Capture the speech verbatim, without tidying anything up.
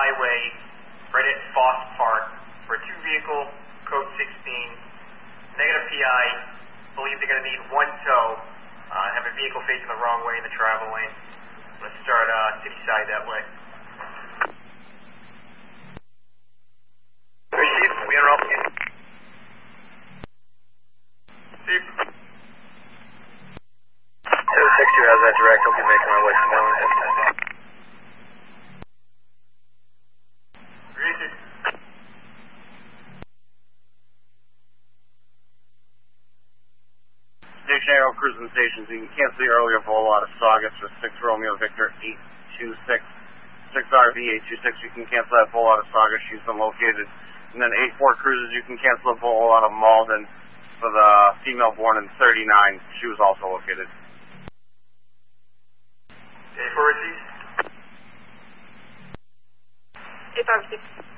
highway right at Foss Park for a two-vehicle, code sixteen, negative P I, believe they're going to need one tow, uh, have a vehicle facing the wrong way in the travel lane. Let's start uh, city side that way. Chief, we interrupt you. Chief. two six two has that direct. I'll be making my way from Wellington. Read it. Station Arrow cruising stations. You can cancel your earlier vol out of Saugus for six Romeo Victor eight two six. six R V eight two six. You can cancel that vol out of Saugus. She's been located. And then eight four Cruises. You can cancel the vol out of Malden for the female born in thirty-nine. She was also located. eight four received. eight five six.